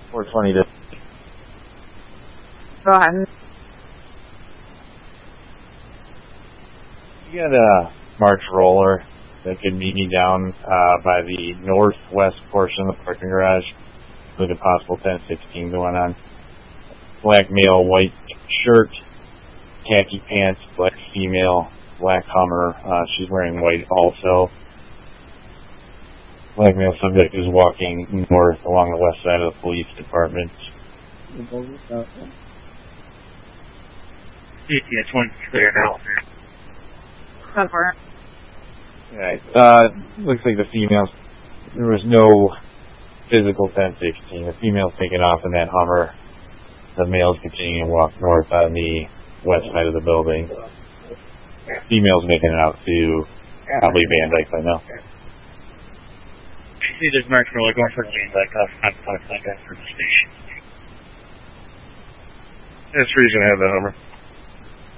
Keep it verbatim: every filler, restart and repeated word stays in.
four twenty to... Go ahead. You got a March roller that could meet me down uh, by the northwest portion of the parking garage with a possible ten sixteen going on. Black male, white shirt, khaki pants, black female, black Hummer. Uh, she's wearing white also. Black male subject is walking north along the west side of the police department. Yeah, twenty clear now. Go for it. Right. Uh, looks like the female, there was no physical ten sixteen. The female's taken off in that Hummer. The male's continuing to walk north on the west side of the building. Female's making it out to probably Van Dyke by now. See, there's March roller going for Van Dyke. I'm talking like that for the station. That's the reason I have the Hummer.